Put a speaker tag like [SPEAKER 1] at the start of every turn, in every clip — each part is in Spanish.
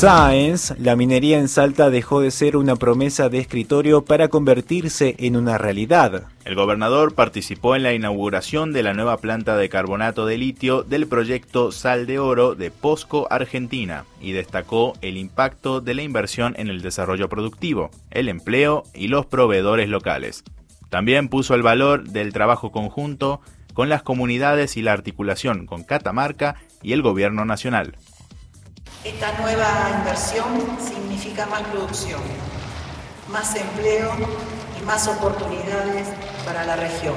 [SPEAKER 1] Sáenz, la minería en Salta dejó de ser una promesa de escritorio para convertirse en una realidad.
[SPEAKER 2] El gobernador participó en la inauguración de la nueva planta de carbonato de litio del proyecto Sal de Oro de POSCO Argentina y destacó el impacto de la inversión en el desarrollo productivo, el empleo y los proveedores locales. También puso el valor del trabajo conjunto con las comunidades y la articulación con Catamarca y el gobierno nacional.
[SPEAKER 3] Esta nueva inversión significa más producción, más empleo y más oportunidades para la región.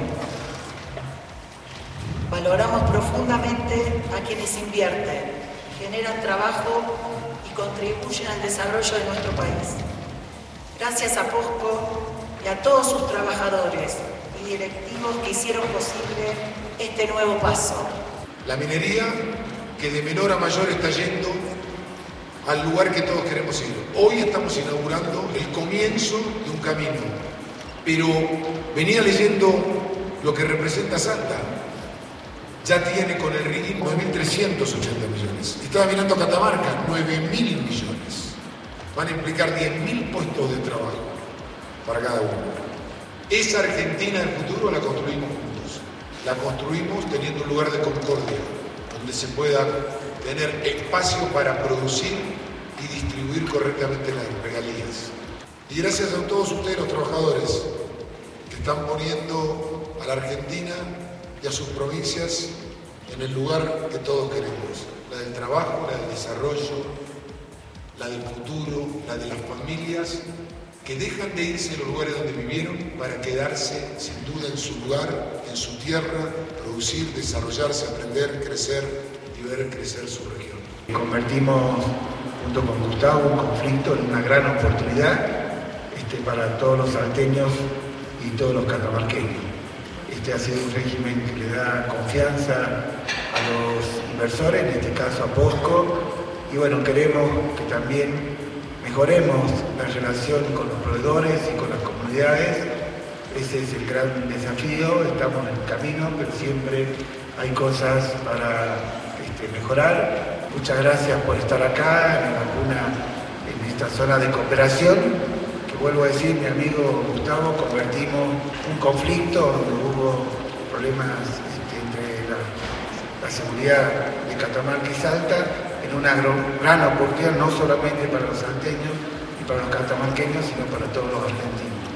[SPEAKER 3] Valoramos profundamente a quienes invierten, generan trabajo y contribuyen al desarrollo de nuestro país. Gracias a POSCO y a todos sus trabajadores y directivos que hicieron posible este nuevo paso.
[SPEAKER 4] La minería que de menor a mayor está yendo al lugar que todos queremos ir. Hoy estamos inaugurando el comienzo de un camino, pero venía leyendo lo que representa Salta. Ya tiene con el RIGI 9.380 millones. Estaba mirando Catamarca, 9.000 millones. Van a implicar 10.000 puestos de trabajo para cada uno. Esa Argentina del futuro la construimos juntos. La construimos teniendo un lugar de concordia, donde se pueda tener espacio para producir y distribuir correctamente las regalías. Y gracias a todos ustedes, los trabajadores, que están poniendo a la Argentina y a sus provincias en el lugar que todos queremos. La del trabajo, la del desarrollo, la del futuro, la de las familias, que dejan de irse a los lugares donde vivieron para quedarse sin duda en su lugar, en su tierra, producir, desarrollarse, aprender, crecer y ver crecer su región.
[SPEAKER 5] Convertimos, junto con Gustavo, un conflicto en una gran oportunidad para todos los salteños y todos los catamarqueños. Ha sido un régimen que le da confianza a los inversores, en este caso a POSCO, y bueno, queremos que también mejoremos la relación con los proveedores y con las comunidades. Ese es el gran desafío, estamos en el camino, pero siempre hay cosas para mejorar. Muchas gracias por estar acá en esta zona de cooperación, que vuelvo a decir, mi amigo Gustavo, convertimos un conflicto donde hubo problemas entre la seguridad de Catamarca y Salta en una gran oportunidad, no solamente para los salteños y para los catamarqueños, sino para todos los argentinos.